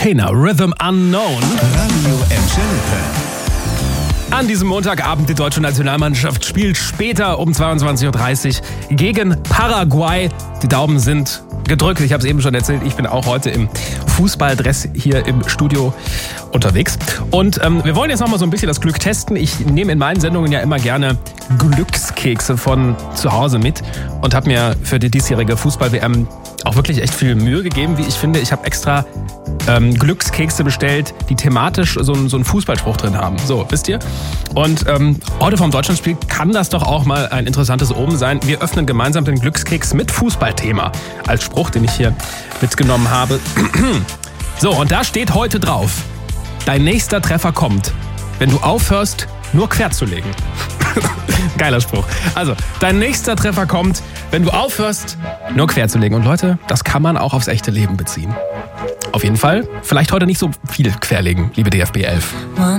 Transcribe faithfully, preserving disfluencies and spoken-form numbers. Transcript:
Volcano, Rhythm Unknown. Radio Enschede. An diesem Montagabend, die deutsche Nationalmannschaft spielt später um zweiundzwanzig Uhr dreißig gegen Paraguay. Die Daumen sind gedrückt. Ich habe es eben schon erzählt, ich bin auch heute im Fußballdress hier im Studio unterwegs. Und ähm, wir wollen jetzt noch mal so ein bisschen das Glück testen. Ich nehme in meinen Sendungen ja immer gerne Glückskekse von zu Hause mit und habe mir für die diesjährige Fußball-W M auch wirklich echt viel Mühe gegeben, wie ich finde. Ich habe extra ähm, Glückskekse bestellt, die thematisch so, so einen Fußballspruch drin haben. So, wisst ihr? Und ähm, heute vom Deutschlandspiel kann das doch auch mal ein interessantes Omen sein. Wir öffnen gemeinsam den Glückskeks mit Fußballthema als Spruch, den ich hier mitgenommen habe. So, und da steht heute drauf: Dein nächster Treffer kommt, wenn du aufhörst, nur quer zu legen. Geiler Spruch. Also, dein nächster Treffer kommt, wenn du aufhörst, nur quer zu legen. Und Leute, das kann man auch aufs echte Leben beziehen. Auf jeden Fall, vielleicht heute nicht so viel querlegen, liebe D F B elf.